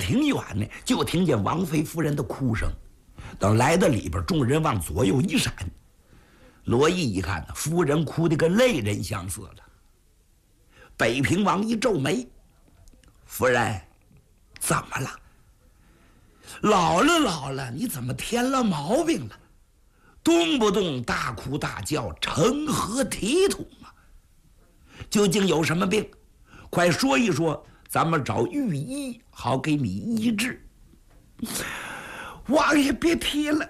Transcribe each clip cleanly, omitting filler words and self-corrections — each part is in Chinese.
挺远呢，就听见王妃夫人的哭声。等来到里边，众人往左右一闪，罗毅一看，夫人哭得跟泪人相似了。北平王一皱眉：“夫人，怎么了？老了，你怎么添了毛病了？动不动大哭大叫，成何体统啊？究竟有什么病？快说一说，咱们找御医好给你医治。”王爷别提了，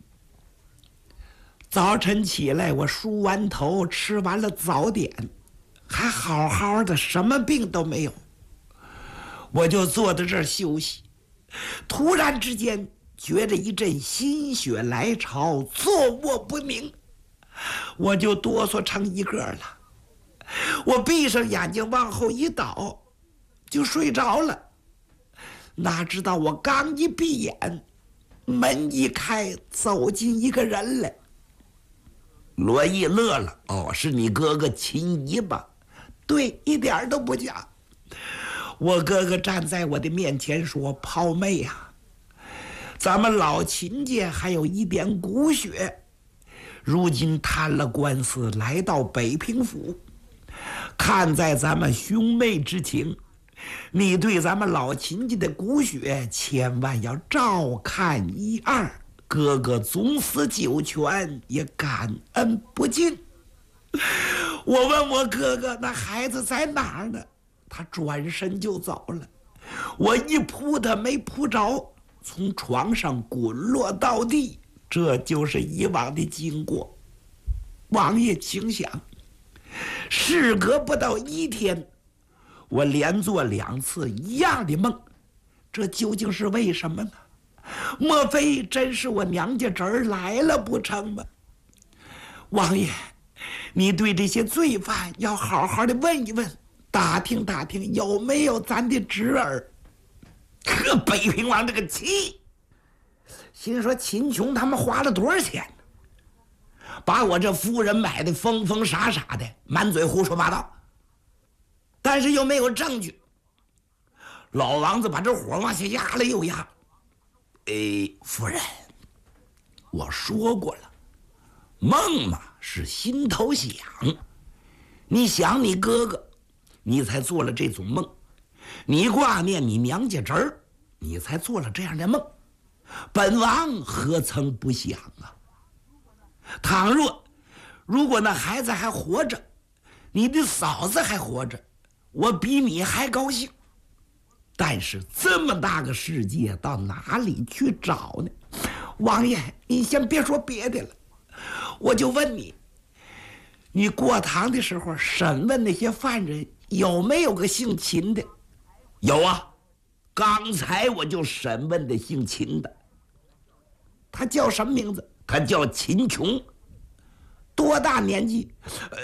早晨起来，我梳完头，吃完了早点，还好好的，什么病都没有。我就坐在这儿休息，突然之间觉着一阵心血来潮，坐卧不宁，我就哆嗦成一个了。我闭上眼睛往后一倒，就睡着了。哪知道我刚一闭眼，门一开，走进一个人来。罗毅乐了：“哦，是你哥哥秦姨吧？”“对，一点都不假。”我哥哥站在我的面前说：“胞妹呀，咱们老秦家还有一点骨血，如今摊了官司来到北平府，看在咱们兄妹之情，你对咱们老秦家的骨血千万要照看一二，哥哥纵死九泉也感恩不尽。”我问我哥哥：“那孩子在哪儿呢？”他转身就走了，我一扑他没扑着，从床上滚落到地。这就是以往的经过。王爷请想，事隔不到1天，我连做2次一样的梦，这究竟是为什么呢？莫非真是我娘家侄儿来了不成吗？王爷，你对这些罪犯要好好的问一问，打听打听有没有咱的侄儿。可北平王这个气，心说秦琼他们花了多少钱呢？把我这夫人买的疯疯傻傻的，满嘴胡说八道，但是又没有证据。老王子把这火往下压了又压。夫人，我说过了，梦嘛是心头想，你想你哥哥，你才做了这种梦；你挂念你娘家侄儿，你才做了这样的梦。本王何曾不想啊？倘若如果那孩子还活着，你的嫂子还活着，我比你还高兴。但是这么大个世界，到哪里去找呢？王爷，你先别说别的了，我就问你，你过堂的时候审问那些犯人，有没有个姓秦的？有啊，刚才我就审问的姓秦的。他叫什么名字？他叫秦琼。多大年纪？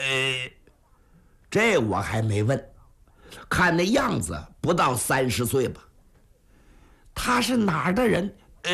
这我还没问，看那样子不到30岁吧。他是哪儿的人？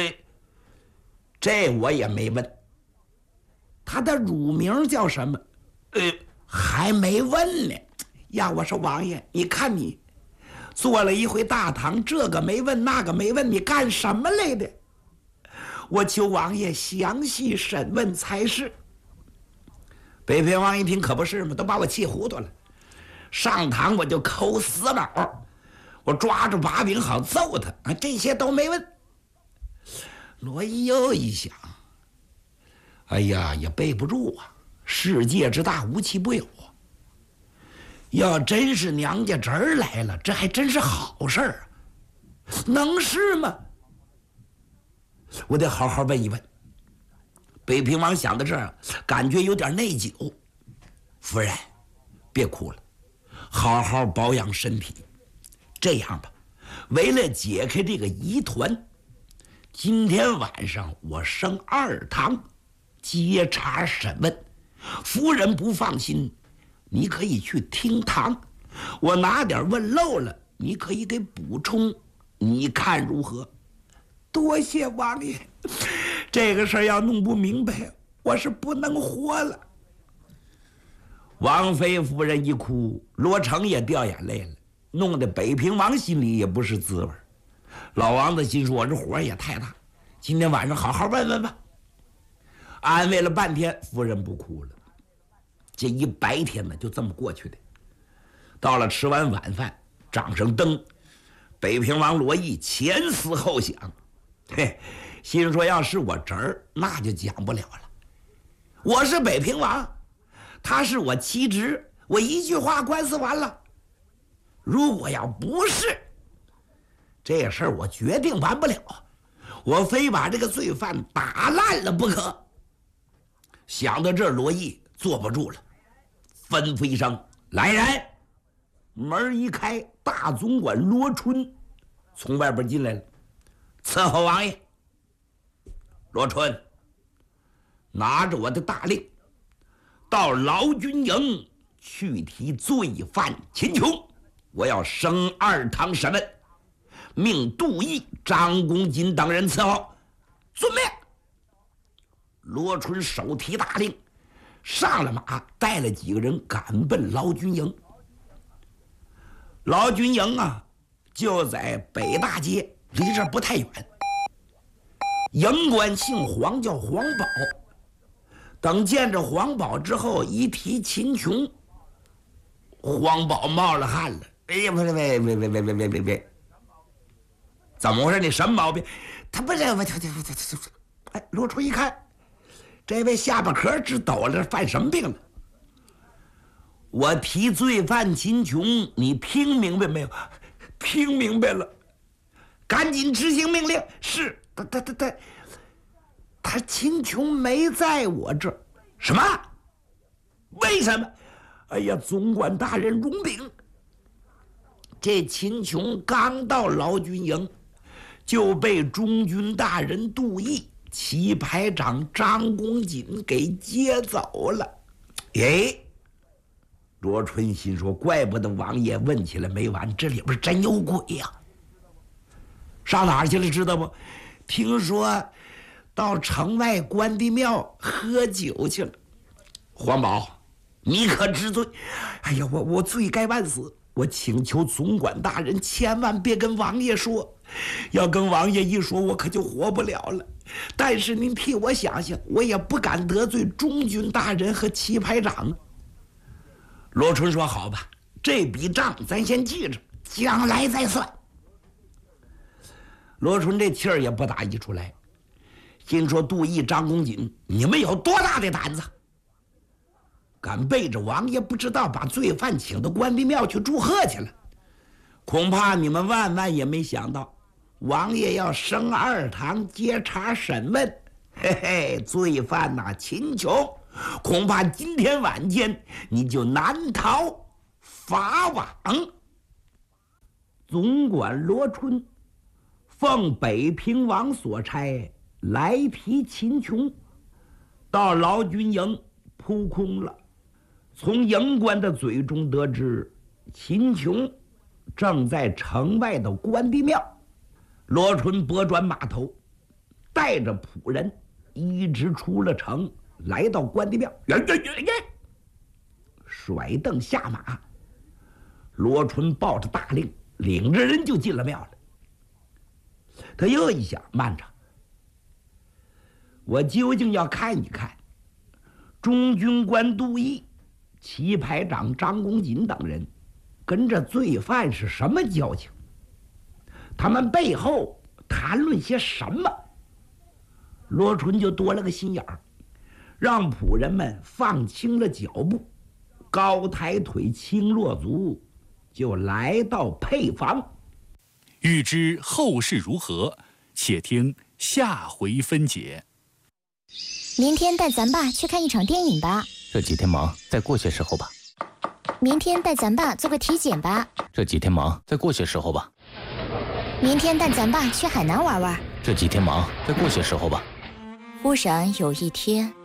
这我也没问。他的乳名叫什么？还没问呢。呀，我说王爷，你看你做了一回大堂，这个没问那个没问，你干什么来的？我求王爷详细审问才是。北平王一听，可不是嘛，都把我气糊涂了。上堂我就抠死脑，我抓住把柄好揍他啊！这些都没问。罗毅又一想，哎呀，也背不住啊！世界之大，无奇不有啊！要真是娘家侄儿来了，这还真是好事儿啊！能是吗？我得好好问一问。北平王想到这儿，感觉有点内疚。夫人，别哭了，好好保养身体。这样吧，为了解开这个疑团，今天晚上我升2堂，接茬审问。夫人不放心，你可以去听堂，我哪点问漏了，你可以给补充，你看如何？多谢王爷，这个事儿要弄不明白，我是不能活了。王妃夫人一哭，罗成也掉眼泪了，弄得北平王心里也不是滋味。 老王子心说：“我这火也太大，今天晚上好好问问吧。”安慰了半天，夫人不哭了。这一白天呢，就这么过去的。到了吃完晚饭，掌声灯，北平王罗毅前思后想，嘿，心说要是我侄儿，那就讲不了了。我是北平王，他是我妻侄，我一句话官司完了。如果要不是，这事儿我决定完不了，我非把这个罪犯打烂了不可。想到这儿，罗毅坐不住了，吩咐一声：“来人！”门一开，大总管罗春从外边进来了，伺候王爷。罗春拿着我的大令，到劳军营去提罪犯秦琼，我要升二堂审问，命杜毅、张公瑾等人伺候。遵命。罗春手提大令，上了马，带了几个人赶奔劳军营。劳军营啊，就在北大街，离这不太远。营官姓黄，叫黄宝。等见着黄宝之后，一提秦琼，黄宝冒了汗了。哎呀，别，怎么回事？你什么毛病？他不是我，哎，罗春一看，这位下巴壳直抖了，犯什么病了？我提罪犯秦琼，你听明白没有？听明白了，赶紧执行命令。是，他秦琼没在我这儿。什么？为什么？哎呀，总管大人容禀，这秦琼刚到劳军营，就被中军大人杜毅、旗排长张公瑾给接走了。哎，罗春心说，怪不得王爷问起来没完，这里边真有鬼呀！上哪儿去了知道不？听说到城外关帝庙喝酒去了。黄宝，你可知罪？哎呀，我罪该万死！我请求总管大人千万别跟王爷说，要跟王爷一说，我可就活不了了。但是您替我想想，我也不敢得罪中军大人和旗排长。罗春说：“好吧，这笔账咱先记着，将来再算。”罗春这气儿也不打一处来，心说：“杜毅、张公瑾，你们有多大的胆子，敢背着王爷不知道把罪犯请到关帝庙去祝贺去了？恐怕你们万万也没想到，王爷要升二堂接茬审问。嘿嘿，罪犯呐，秦琼。恐怕今天晚间你就难逃法网。”总管罗春奉北平王所差来提秦琼，到劳军营扑空了。从营官的嘴中得知，秦琼正在城外的关帝庙。罗春拨转马头，带着仆人一直出了城，来到关帝庙，甩蹬下马。罗春抱着大令，领着人就进了庙了。他又一想，慢着，我究竟要看一看中军官杜毅、旗排长张公瑾等人跟这罪犯是什么交情，他们背后谈论些什么。罗春就多了个心眼儿，让仆人们放轻了脚步，高抬腿，轻落足，就来到配房。 欲知后事如何，且听下回分解。 明天带咱爸去看一场电影吧。 这几天忙，再过些时候吧。 明天带咱爸做个体检吧。 这几天忙，再过些时候吧。 明天带咱爸去海南玩玩。 这几天忙，再过些时候吧。 忽然有一天，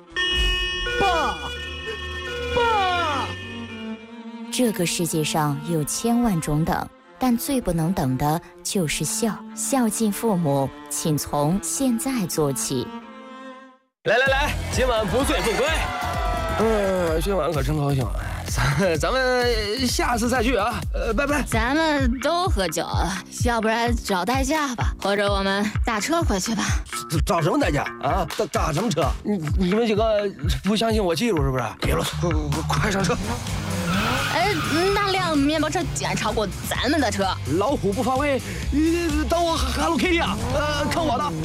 爸， 这个世界上有千万种等，但最不能等的就是孝。孝敬父母，请从现在做起。 来，今晚不醉不归。今晚可真高兴， 咱们下次再去啊，拜拜。 咱们都喝酒，要不然找代驾吧，或者我们打车回去吧。 找什么代驾啊？打什么车？你们几个不相信我技术是不是？别啰嗦，快上车。 那辆面包车竟然超过咱们的车。 老虎不发威，等我Hello Kitty啊！看我的。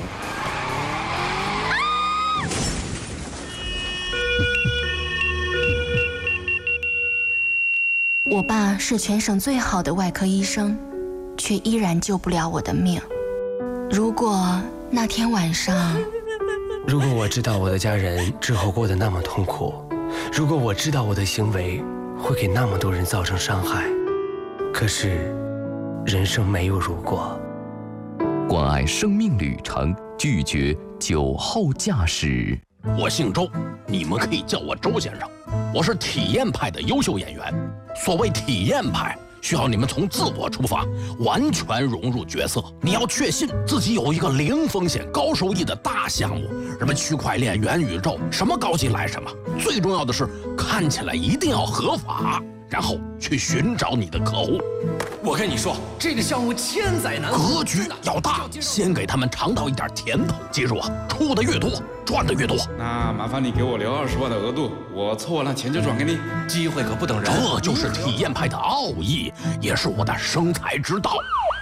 我爸是全省最好的外科医生，却依然救不了我的命。如果那天晚上， 如果我知道我的家人之后过得那么痛苦，如果我知道我的行为会给那么多人造成伤害，可是人生没有如果。 关爱生命旅程，拒绝酒后驾驶。 我姓周，你们可以叫我周先生。我是体验派的优秀演员。所谓体验派，需要你们从自我出发，完全融入角色。你要确信自己有一个零风险、高收益的大项目，什么区块链、元宇宙，什么高级来什么。最重要的是，看起来一定要合法，然后去寻找你的客户。 我跟你说，这个项目千载难逢， 格局要大，先给他们尝到一点甜头。记住啊，出的越多，赚的越多。 那麻烦你给我留20万的额度，我凑完了钱就转给你。 机会可不等人， 这就是体验派的奥义，也是我的生财之道。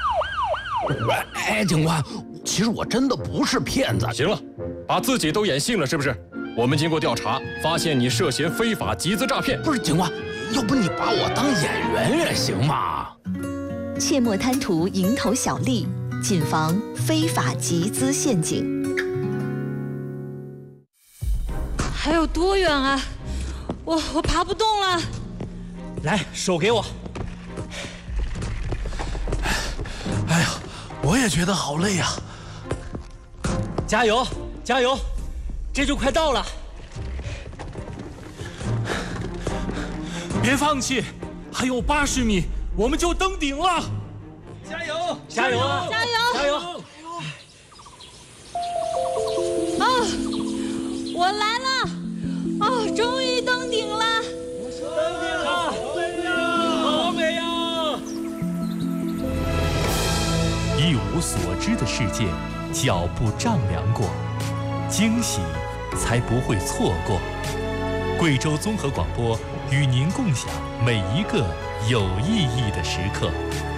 哎，警官，其实我真的不是骗子。 行了，把自己都演信了是不是？我们经过调查，发现你涉嫌非法集资诈骗。 不是警官，要不你把我当演员也行嘛？ 切莫贪图蝇头小利，谨防非法集资陷阱。 还有多远啊？我爬不动了。 来，手给我。 哎呀，我也觉得好累呀。 加油，加油，这就快到了。别放弃，还有80米，我们就登顶了。加油，加油， 加油， 加油！ 啊，我来了！哦，终于登顶了！ 登顶了，好美呀！ 一无所知的世界，脚步丈量过，惊喜才不会错过。贵州综合广播与您共享每一个有意义的时刻。